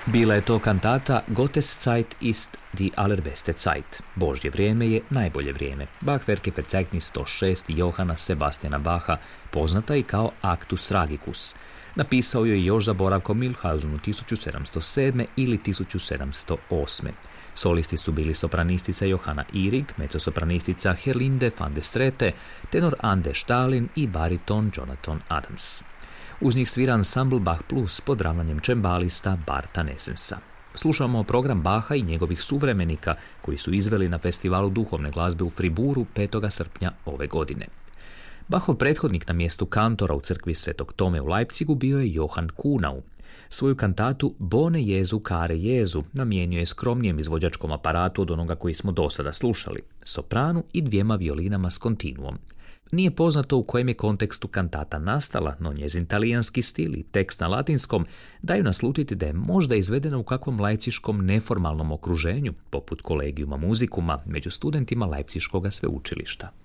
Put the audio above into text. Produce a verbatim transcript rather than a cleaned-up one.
Bila je to kantata Gottes Zeit ist die allerbeste Zeit. Božje vrijeme je najbolje vrijeme. Bachwerke Verzeichnis sto šest Johana Sebastiana Bacha, poznata i kao Actus Tragicus. Napisao je još za boravkom Milhausenu tisuću sedamsto sedme ili tisuću sedamsto osme. Solisti su bili sopranistica Johanna Ihrig, mezzosopranistica Herlinde van de Strete, tenor Ande Stalin i bariton Jonathan Adams. Uz njih svira ansambl Bach Plus pod ravnanjem čembalista Barta Nessensa. Slušamo program Bacha i njegovih suvremenika koji su izveli na festivalu duhovne glazbe u Friburu petog srpnja ove godine. Bachov prethodnik na mjestu kantora u crkvi Svetog Tome u Leipzigu bio je Johann Kuhnau. Svoju kantatu Bone Jezu Kare Jezu namijenio je skromnijem izvođačkom aparatu od onoga koji smo do sada slušali, sopranu i dvijema violinama s kontinuom. Nije poznato u kojem je kontekstu kantata nastala, no njezin talijanski stil i tekst na latinskom daju naslutiti da je možda izvedena u kakvom leipziškom neformalnom okruženju, poput kolegijuma muzikuma među studentima Leipziškog sveučilišta.